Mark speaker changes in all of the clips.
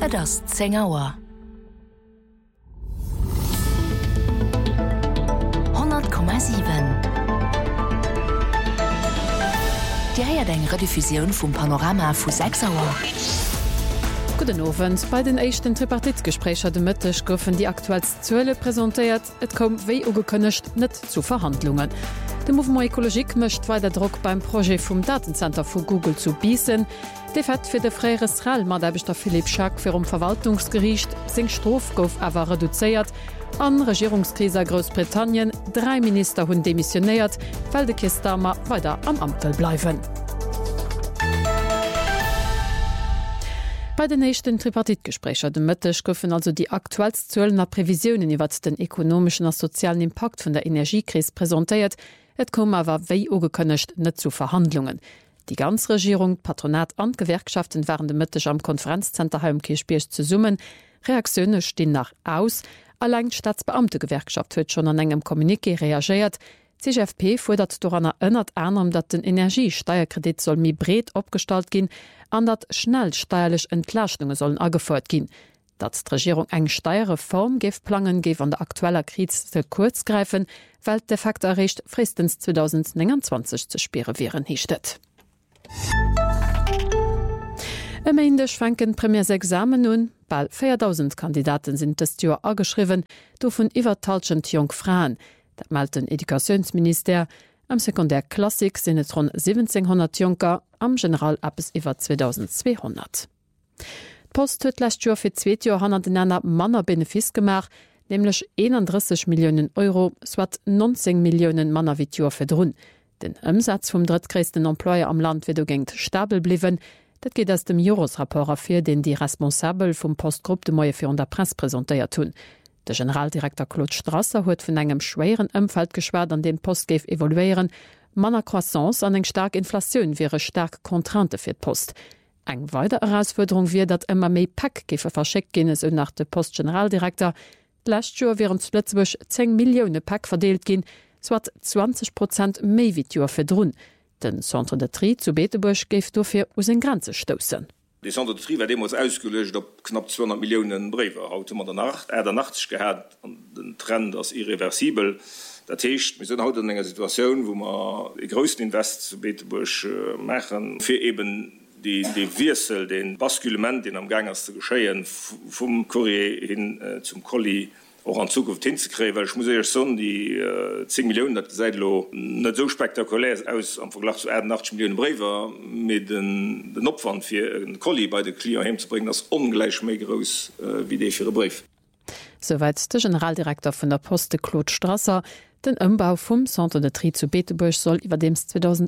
Speaker 1: Et ass 10 Auer. 100,7. Di heiert eng Rediffusioun vum Panorama vu 6 Auer.
Speaker 2: Guten Abend. Bei den echten Tripartitgesprächer de Mëttech goufen die aktuellst Zölle präsentiert, et kom wéi ugekënnecht net zu Verhandlungen. De Mouvement Ekologik mëcht weiter Druck beim Projekt vum Datencenter vu Google zu biesen. De hat fir de Frère Israel Madabbeter Philipp Schack fir Verwaltungsgericht seng Strof gouf awer reduzéiert. An Regierungskrise Großbritannien 3 Minister hunn demissionéiert, weil de Kistamer weiter am Amtel bleiwen. Bei den nächsten Tripartitgesprächer de Mëttech goufen also die aktuellst Zöllner Prävisionen iwwer den ökonomischen und sozialen Impact vun der Energiekrise präsentiert. Et kom awer wéi ugekënnecht net zu Verhandlungen. Die ganze Regierung, Patronat an Gewerkschaften waren de Mëttech am Konferenzzenter Heimkirchbierch zu summen. Reaktionune stehen nach aus. Allein Staatsbeamtegewerkschaft huet schon an engem Kommuniqué reagiert. CGFP fordert daran erinnert an, dat den Energiesteuerkredit soll mi bret opgestalt gin, an dat schnell steuerlich Entlastungen sollen angefordert gin. Dat die Regierung eng Steuerreform gef planen gef an der aktueller Krise kurz greifen, weil de facto errecht fristens 2029 zu spere wären hiechtet. Ende schwenken Premiersexamen nun. Bald 4.000 Kandidaten sind das Jahr angeschrieben, davon über 1.000 Jungfrauen. Das meldet das Edukationsminister. Am Sekundärklassik sind es rund 1700 Junker, am General ab es über 2200. Die Post hat letztes Jahr für 2 Jahre den Männer Benefis gemacht, nämlich 31 Millionen Euro, soit 19 Millionen Männer wie Jahr verdrun. Den Umsatz vom drittgrößten Employer am Land wird stabil bleiben. Das geht aus dem Jahresrapport hervor, den die Responsable vom Postgruppe de Moie für der Presse präsentiert tun. Der Generaldirektor Claude Strasser hat von einem schweren Umfeld geschwärzt, an den Post gave evaluieren. Manner Croissance an eng stark Inflation wäre stark Kontrante für die Post. Eng weitere Herausforderung wird, dass immer mehr Packgefe verschickt gehen, so nach dem Postgeneraldirektor. Letztes Jahr wären zu Lützburg 10 Millionen Pack verdeelt gehen, so 20% mehr wie die Jahr verdrun. Den Centre de Tri zu Beetebusch geft dafür aus den Grenzen stoßen.
Speaker 3: Die Centre de Tri war damals ausgelöst auf knapp 200 Millionen Briefe. Heute haben wir danach gehört, den Trend ist irreversibel. Das heißt, wir sind heute in einer Situation, wo wir den größten Invest zu Beetebusch machen, für eben die Wirsel, den Baskulement, den am Gang ist zu geschehen, vom Courier hin zum Colis, auch an Zukunft hinzukriegen, weil ich muss ehrlich sagen, die 10 Millionen, das seid nicht so spektakulär aus im Vergleich zu 81 Millionen Briefe, mit den Opfern für einen Colis bei den Klienten heimzubringen, das ist ungleich mehr groß wie die für den Brief.
Speaker 2: Soweit der Generaldirektor von der Post Claude Strasser. Den Umbau vom Centre de Tri zu Beetebusch soll über dem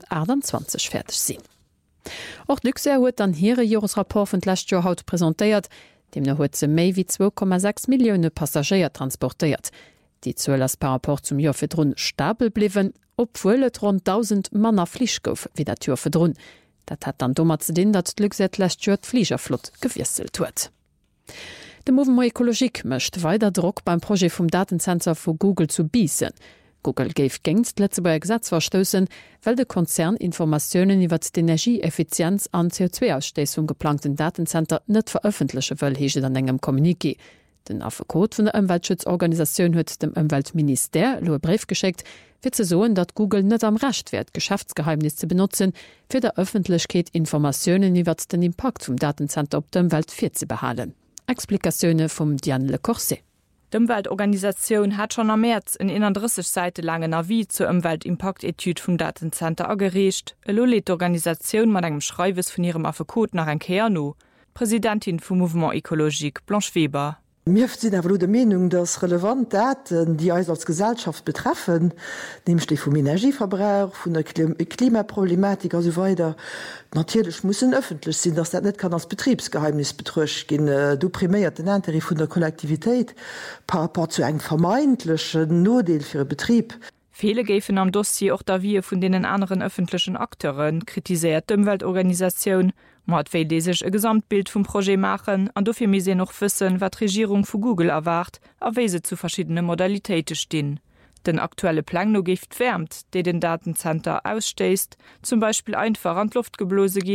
Speaker 2: 2028 fertig sein. Auch Luxair hat dann hier ein Jahresrapport von letztes Jahr heute präsentiert. Demnach hat sie mehr wie 2,6 Millionen Passagiere transportiert. Die Zahl ist par rapport zum Jahr verdrun stabil blieben, obwohl es rund 1000 Männer Flieg gouf wie das Jahr verdrun. Das hat dann damals zu tun, dass Luxair letztes Jahr die Fliegerflotte gewechselt hat. Der Mouvement Ekologik möchte weiter Druck beim Projekt vom Datencenter von Google zu biesen. Google gave gängst letzte bei Gesetz verstoßen, weil der Konzern Informationen über die Energieeffizienz an CO2-Ausstoßung geplanten Datencenter nicht veröffentlichen will, hieß dann engem Kommuniqué. Den Affekot von der Umweltschutzorganisation hat dem Umweltminister einen Brief geschickt, für zu sagen, dass Google nicht am Recht wird, Geschäftsgeheimnisse zu benutzen, für der Öffentlichkeit Informationen über den Impact vom Datencenter auf die Umwelt zu behalten. Explikationen von Diane Le Corset.
Speaker 4: Die Umweltorganisation hat schon am März in 31 Seiten langen Avis zur Umweltimpact-Etude vom Datencenter angeregt. Die Organisation mit einem Schreiben von ihrem Affekot nach ein Keanu. Präsidentin vom Mouvement Ekologik, Blanche Weber.
Speaker 5: Wir sind aber der Meinung, dass relevante Daten, die uns als Gesellschaft betreffen, nämlich vom Energieverbrauch, von der Klimaproblematik und so weiter, natürlich müssen öffentlich sein, dass das nicht kann als Betriebsgeheimnis betrügt gehen. Du primiert den Anteil von der Kollektivität par rapport zu einem vermeintlichen Notdeel für den Betrieb.
Speaker 4: Viele geben am Dossier auch da wir von den anderen öffentlichen Akteuren, kritisiert die Umweltorganisation. Man will sich ein Gesamtbild vom Projekt machen, und dafür müssen sie noch wissen, was die Regierung von Google erwartet, und wie sie zu verschiedenen Modalitäten stehen. Den aktuelle Plan no Gift wärmt, der den Datencenter ausstößt, zum Beispiel einfach an die Luft geblasen gehen,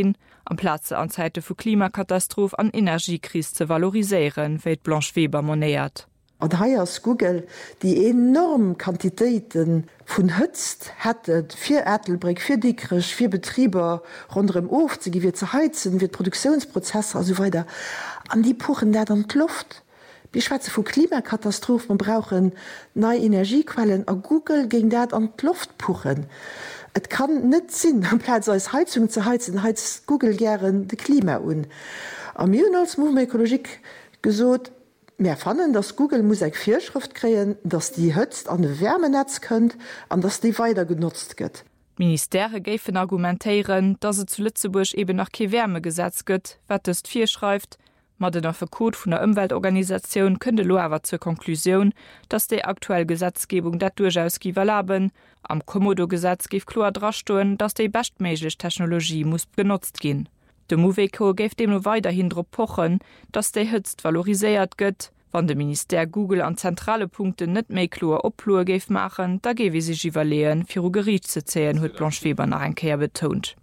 Speaker 4: am Platze an Zeite vu Klimakatastroph an Energiekrise zu valorisieren, wie Blanche Weber moniert.
Speaker 5: Und heiers Google die enorm Quantitäten vun Hëtzt hättet fir Ätelbrick, fir Dickrech, fir Betrieber rundem of ze wie ze heizen, wie Produktionsprozesse so weiter an die Puchen der dann Luft. Wie Schweze vu Klimakatastrophen man brauchen neue Energiequellen a Google gegen dat an Luft puchen. Et kann net sinn am Platz als Heizung zu heizen, heizt Google gern de Klima un. Am Jun als Movement Ökologik gesot, mehr fannen, dass Google muss eng Vierschrift kreen, dass die Hëtzt an de Wärmenetz könnt, an dass die weiter genutzt gëtt.
Speaker 4: Ministere géiffen argumentéieren, dat se zu Lützeburg eben nach ke Wärmegesetz gëtt, wat es vier schreift, mat den Verkot vun der Umweltorganisation kënne lo awer zur Konklusion, dass de aktuell Gesetzgebung dat durchaus gi valablen. Am Komodo-Gesetz gif klar drastoen, dass de bestméiglech Technologie muss genutzt gin. De Moveco geif dem no weiterhin drop pochen, dass de Hëtzt valoriséiert gëtt. Wann de Minister Google an zentrale Punkte net méi klar oplue geif machen, da gewe sich iwwerleen fir Gericht ze zählen, huet Blanche Weber nach enkeer betont.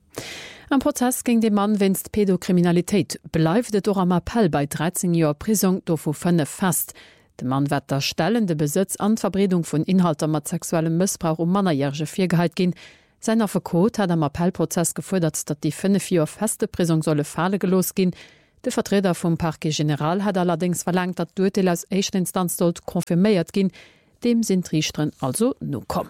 Speaker 2: Am Prozess ging dem Mann winst Pädokriminalität bleifte doch am Appell bei 13 Jahren Prison do vu 5 fest. De Mann wird der stellende Besitz an Verbreitung von Inhalter mat sexuellem Missbrauch mannerjährige Viergeheit gin. Seiner Verkot hat am Appellprozess gefordert, dat die 5 Jahre feste Prison solle Falle gelos gin. Der Vertreter vom Parquet General hat allerdings verlangt, dat Urteil aus erster Instanz dort konfirmiert gin. Dem sind Richtern also no kom.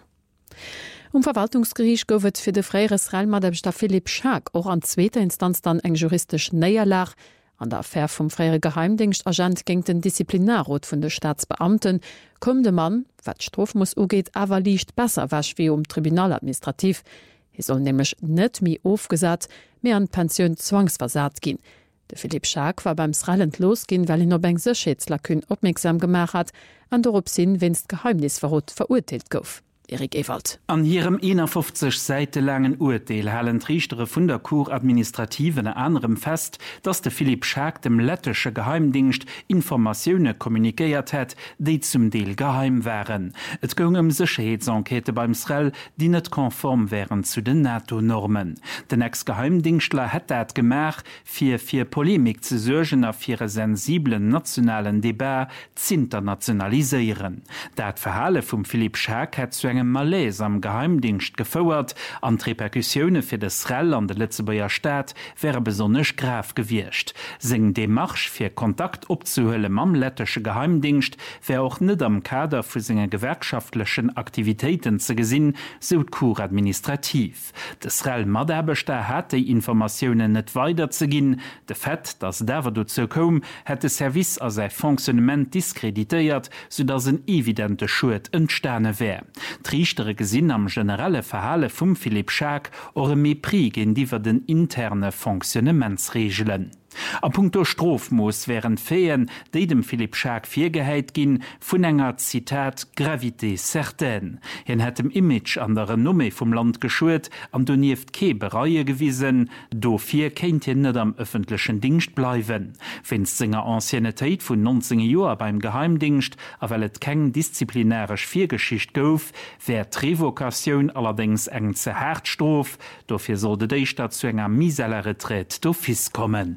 Speaker 2: Verwaltungsgericht gowet fir de freies Realmadebster Philipp Schaak auch an zweiter Instanz dann eng juristisch Näierlach. An der Affäre vom freie Geheimdienstagent ging den Disziplinarrot vun de Staatsbeamten, kom de Mann, wat Strof muss ugeht, awer liicht besser wasch wie Tribunaladministrativ. Hi soll nämlich net mi aufgesat, mehr an Pension zwangsversat gin. De Philipp Schaak war beim Sralend losgin, weil no eng Seschätzlerkün opmerksam gemacht hat, an dorop sinn winst Geheimnisverrot verurteilt gouf. Erik Ewald.
Speaker 6: An ihrem 51 Seite langen Urteil halen Trichtere vun der Kur administrativen anderem fest, dass der Philipp Schaak dem lettesche Geheimdienst Informationune kommunikiert hat, die zum Deel geheim wären. Et ging Sicherheitsenquete beim Srel, die net konform wären zu den NATO-Normen. Den Ex-Geheimdienstler hat dat gemach, fir Polemik zu sorgen auf ihre sensiblen nationalen Debat zu internationalisieren. Dat Verhalle vom Philipp Schaak hat zu engem Malaise am Geheimdienst gefauert, an Reperkussionen fir des Srel an de Lützeburger Staat wäre besonnech graf gewircht. Seng de Marsch fir Kontakt opzuhëlle mam lettesche Geheimdienst wär auch net am Kader vu senge gewerkschaftlichen Aktivitäten ze gesinn, so Kur administrativ. Des Srel Maderbeter hat die Informationen net weiter ze ginn, de Fett, dass dawer dazu kom, hat de Service as sei Funktionament diskreditiert, so dass een evidente Schuld entstane wär. Trichtere gesinn am generelle Verhalle vum Philipp Schaak or mépris gin diwer den interne Fonctionnementsregelen. A puncto Strofmoos wären Feen, déi dem Philipp Schaak virgeheit ginn, vun enger Zitat Gravité certaine. Hien het dem Image an der Renommee vum Land geschuet, an du nieft ke Bereie gewiesen, dofir kenint hin net am öffentlichen Dienst bleiwen. Wenn's senger Anciennetéit vun 19 Joer beim Geheimdienst, a well et keng disziplinärisch Viergeschicht gouf, wär d'Revokationun allerdings eng ze Härtstrof, dofir sollte déich dat zu enger misellere Tret d'Office kommen.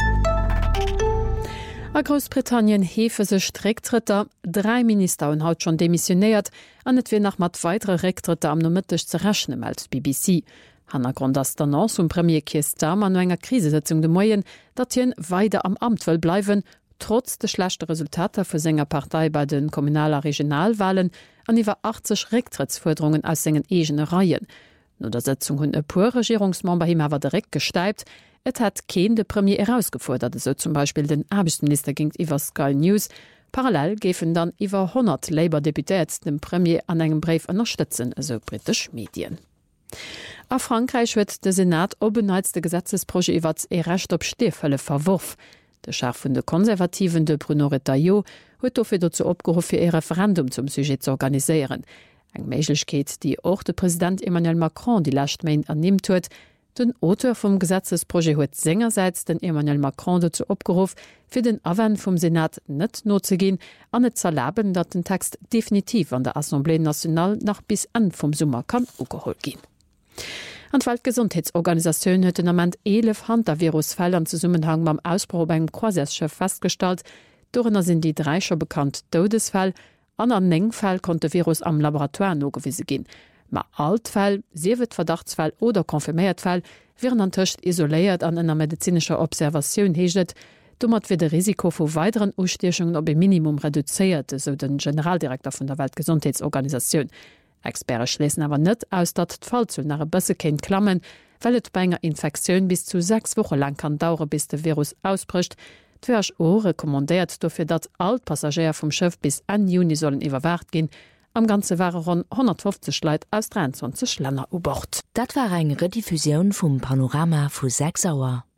Speaker 2: A Großbritannien hefe se Strecktritter, 3 Minister hun haut schon demissionéiert, an net wie nach mat weitere Rektritter am nomëttech ze rechne meldt BBC. Hanna Grund as d'Annonce Premier Keir Starmer an enger Krisesetzung de Moien, dat hien weide am Amt will bleiwen, trotz de schlechte Resultate vu senger Partei bei den kommunaler Regionalwahlen an iwwer 80 Rektrittsforderungen aus sengen egene Reihen. No der Setzung hunn e puer Regierungsmember him awer direkt gesteipt. Et hat kein de Premier herausgefordert, so zum Beispiel den Arbeitsminister ging iwwer Sky News. Parallel gefen dann iwwer 100 Labour-Deputats dem Premier an engem Brief unterstützen, so britisch Medien. A Frankreich huet de Senat obenheitste Gesetzesprojekt iwwer Recht op Stierfëlle verworf. De Chef vun de Konservativen de Bruno Retailleau huet dofir dazu opgerufen, fir e Referendum zum Sujet zu organisieren. Eng Meiglechkeet, die auch de Präsident Emmanuel Macron die last Main annimmt huet. Den Autor vom Gesetzesprojekt huet sengerseits den Emmanuel Macron dazu opgerufen, fir den Awen vom Senat net notzugehen, an net zerlaben, dat den Text definitiv an der Assemblée Nationale nach bis an vom Summer kann ugeholt gehen. An d Weltgesundheitsorganisationun huet den amment 11 Hantavirusfäll an Zusammenhang mam Ausbruch beim Croisièreschef feststalt. Dornner sind die 3 schon bekannt Todesfall, an 9 Fall konnte Virus am Laboratoire nogewiese gin. Ma Altfall, 7 Verdachtsfall oder Konfirmiertfall wären an Tischcht isoléiert an einer medizinischer Observation heget, dummert wird de Risiko vu weiteren Ustechungen op e Minimum reduziert, so den Generaldirektor von der Weltgesundheitsorganisation. Experte schließen aber net aus, dat d Fall zu nach Bësse kennt klammen, weil et bei enger Infektion bis zu 6 Wochen lang kann dauern, bis der Virus ausbricht. D'Wirsch o rekommandiert dofir dat alt Passagier vom Schiff bis an Juni sollen iwwerwart gin. Am ganze waren rund 150 Leiit aus 23 Länder u Bord.
Speaker 1: Dat war eng Rediffusion vum Panorama vu 6 Auer.